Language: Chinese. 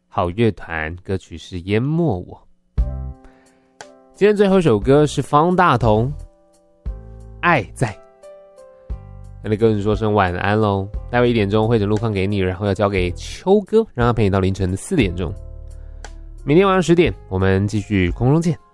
好乐团，歌曲是《淹没我》。今天最后一首歌是方大同，《爱在》。那你跟你说声晚安咯，待会1点钟会整路况给你，然后要交给秋哥，让他陪你到凌晨的4点钟。明天晚上10点，我们继续空中见。